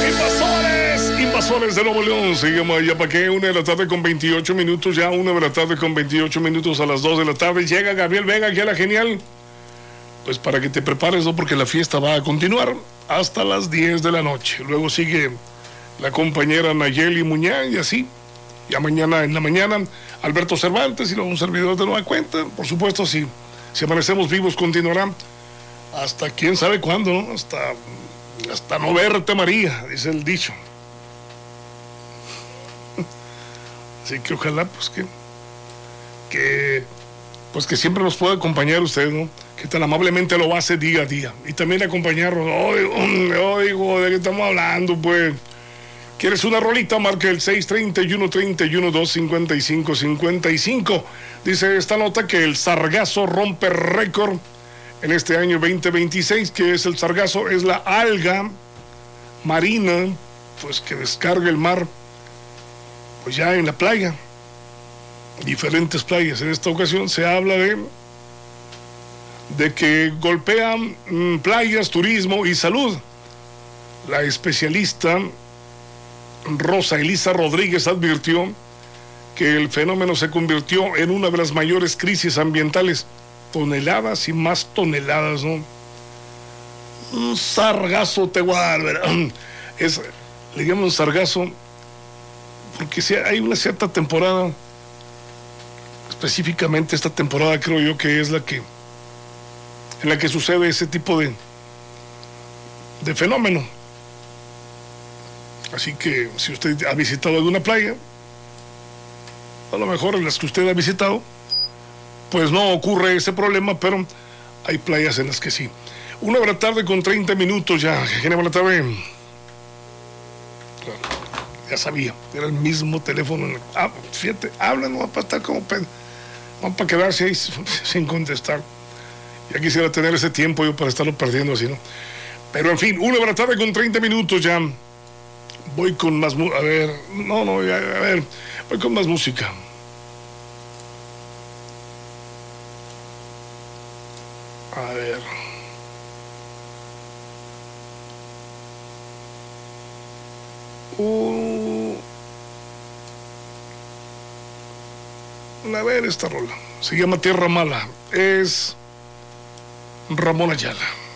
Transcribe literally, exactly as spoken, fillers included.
Invasores, invasores de Nuevo León. Sigamos allá para que una de la tarde con veintiocho minutos, ya una de la tarde con veintiocho minutos a las dos de la tarde. Llega Gabriel Vega aquí a La Genial. Pues para que te prepares, ¿no? Porque la fiesta va a continuar hasta las diez de la noche. Luego sigue la compañera Nayeli Muñán y así. Ya mañana en la mañana, Alberto Cervantes y luego un servidor de nueva cuenta. Por supuesto, si, si amanecemos vivos, continuará hasta quién sabe cuándo, ¿no? Hasta, hasta no verte, María, dice el dicho. Así que ojalá, pues que, que, pues que siempre nos pueda acompañar usted, ¿no? Que tan amablemente lo hace día a día. Y también acompañarnos. Oigo, oigo, ¿de qué estamos hablando, pues? ¿Quieres una rolita? Marca el seis treinta y uno, treinta y uno, dos cincuenta y cinco, cincuenta y cinco. Dice esta nota que el sargazo rompe récord en este año veinte veintiséis. ¿Qué es el sargazo? Es la alga marina, pues que descarga el mar, pues ya en la playa. Diferentes playas. En esta ocasión se habla de, de que golpean mmm, playas, turismo y salud. La especialista Rosa Elisa Rodríguez advirtió que el fenómeno se convirtió en una de las mayores crisis ambientales. Toneladas y más toneladas, ¿no? Un sargazo te voy a dar, ¿verdad? Es, le llaman un sargazo porque si hay una cierta temporada, específicamente esta temporada creo yo que es la que en la que sucede ese tipo de de fenómeno. Así que si usted ha visitado alguna playa, a lo mejor en las que usted ha visitado, pues no ocurre ese problema, pero hay playas en las que sí. Una de la tarde con treinta minutos ya. Genial, buena tarde. Ya sabía, era el mismo teléfono. Ah, fíjate, hablan, no va para estar como pedo. Van para quedarse ahí sin contestar. Ya quisiera tener ese tiempo yo para estarlo perdiendo así, ¿no? Pero en fin, una de la tarde con treinta minutos ya. Voy con más... A ver, no, no, a ver, voy con más música. A ver. Uh, a ver esta rola. Se llama Tierra Mala. Es Ramón Ayala.